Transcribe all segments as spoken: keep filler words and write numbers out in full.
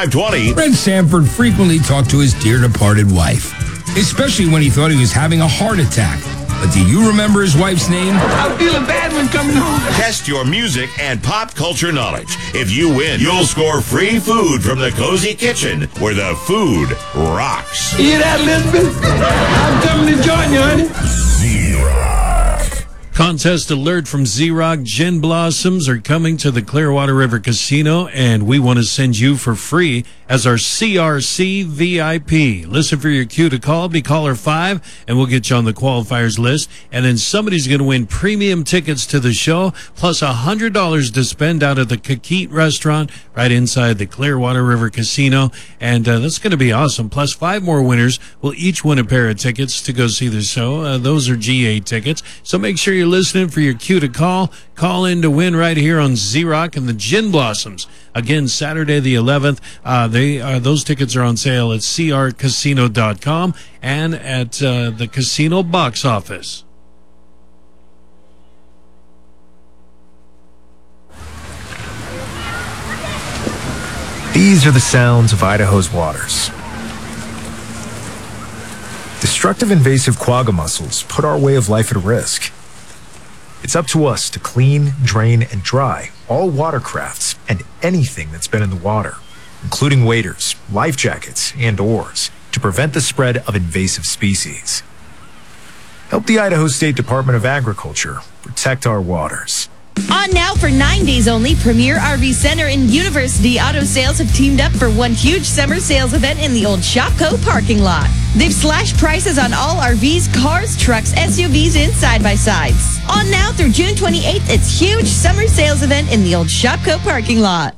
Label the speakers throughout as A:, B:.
A: five twenty.
B: Fred Sanford frequently talked to his dear departed wife, especially when he thought he was having a heart attack. But do you remember his wife's name?
C: I'm feeling bad when coming home.
A: Test your music and pop culture knowledge. If you win, you'll score free food from the Cozy Kitchen, where the food rocks.
C: Hear that, Elizabeth? I'm coming to join you, honey.
D: Contest alert from Z-Rock. Gin Blossoms are coming to the Clearwater River Casino, and we want to send you for free as our C R C V I P. Listen for your cue to call. Be caller five, and we'll get you on the qualifiers list. And then somebody's going to win premium tickets to the show, plus one hundred dollars to spend out at the Kikit restaurant right inside the Clearwater River Casino. And uh, that's going to be awesome. Plus, five more winners will each win a pair of tickets to go see the show. Uh, those are G A tickets. So make sure you're listening for your cue to call. Call in to win right here on Z-Rock and the Gin Blossoms. Again, Saturday the eleventh. Uh, they uh, those tickets are on sale at C R casino dot com and at uh, the casino box office.
E: These are the sounds of Idaho's waters. Destructive invasive quagga mussels put our way of life at risk. It's up to us to clean, drain, and dry all watercrafts and anything that's been in the water, including waders, life jackets, and oars, to prevent the spread of invasive species. Help the Idaho State Department of Agriculture protect our waters.
F: On now for nine days only, Premier R V Center and University Auto Sales have teamed up for one huge summer sales event in the old Shopco parking lot. They've slashed prices on all R Vs, cars, trucks, S U Vs, and side-by-sides. On now through June twenty-eighth, it's huge summer sales event in the old Shopco parking lot.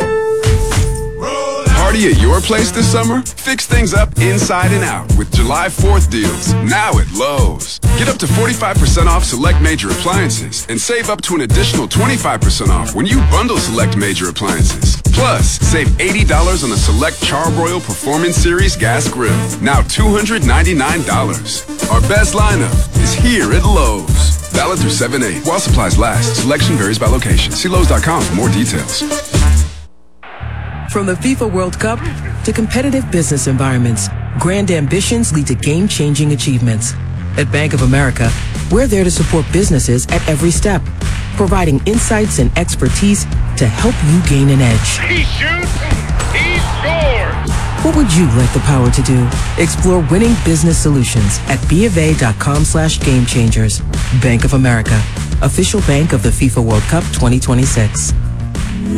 G: Party at your place this summer? Fix things up inside and out with July fourth deals, now at Lowe's. Get up to forty-five percent off select major appliances and save up to an additional twenty-five percent off when you bundle select major appliances. Plus, save eighty dollars on a select Char-Broil Performance Series gas grill, now two hundred ninety-nine dollars. Our best lineup is here at Lowe's. Valid through seven eight. While supplies last, selection varies by location. See Lowe's dot com for more details.
H: From the FIFA World Cup to competitive business environments, grand ambitions lead to game-changing achievements. At Bank of America, we're there to support businesses at every step, providing insights and expertise to help you gain an edge.
I: He shoots, he scores!
H: What would you like the power to do? Explore winning business solutions at BofA.com slash game changers. Bank of America, official bank of the FIFA World Cup twenty twenty-six.